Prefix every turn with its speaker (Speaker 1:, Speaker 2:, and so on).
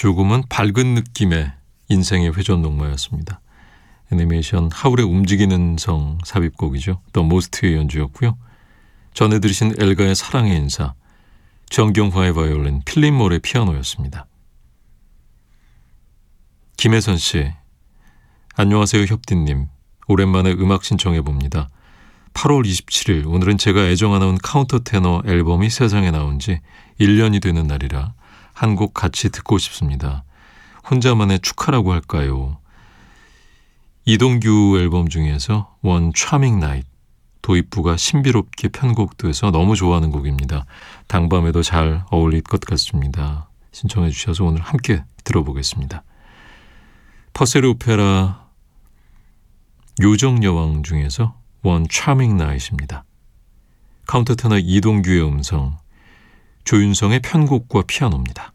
Speaker 1: 조금은 밝은 느낌의 인생의 회전목마였습니다. 애니메이션 하울의 움직이는 성 삽입곡이죠. 더 모스트의 연주였고요. 전에 들으신 엘가의 사랑의 인사, 정경화의 바이올린, 필립 몰의 피아노였습니다. 김혜선 씨, 안녕하세요 협디님. 오랜만에 음악 신청해봅니다. 8월 27일, 오늘은 제가 애정하는 카운터 테너 앨범이 세상에 나온 지 1년이 되는 날이라 한 곡 같이 듣고 싶습니다. 혼자만의 축하라고 할까요? 이동규 앨범 중에서 One Charming Night, 도입부가 신비롭게 편곡돼서 너무 좋아하는 곡입니다. 당밤에도 잘 어울릴 것 같습니다. 신청해 주셔서 오늘 함께 들어보겠습니다. 퍼셀의 오페라 요정여왕 중에서 One Charming Night입니다. 카운터 테너 이동규의 음성, 조윤성의 편곡과 피아노입니다.